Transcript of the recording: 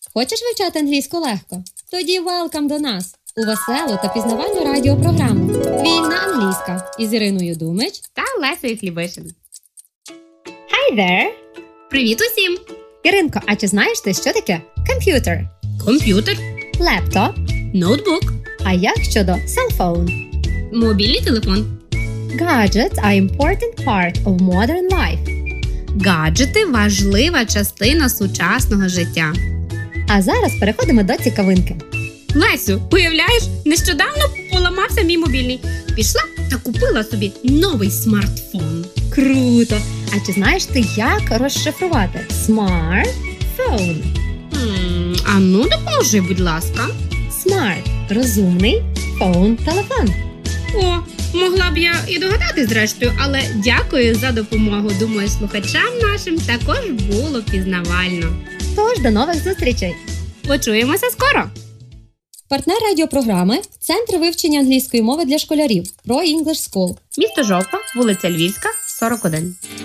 Хочеш вивчати англійську легко? Тоді welcome до нас у веселу та пізнавальну радіопрограму «Вільна англійська» із Іриною Думич та Лесею Хлібишин. Hi there! Привіт усім! Іринко, а чи знаєш ти, що таке комп'ютер? Комп'ютер, Лептоп? ноутбук, А як щодо cellphone? мобільний телефон. Gadgets are important part of modern life. Гаджети – важлива частина сучасного життя. А зараз переходимо до цікавинки. Лесю, уявляєш, нещодавно поламався мій мобільний. Пішла та купила собі новий смартфон. Круто! А чи знаєш ти, як розшифрувати smartphone? А ну допоможи, будь ласка. Smart – розумний, phone – телефон. О, могла б я і догадатись зрештою, але дякую за допомогу. Думаю, слухачам нашим також було пізнавально. Тож, до нових зустрічей! Почуємося скоро! Партнер радіопрограми – Центр вивчення англійської мови для школярів Pro English School. Місто Жовква, вулиця Львівська, 41.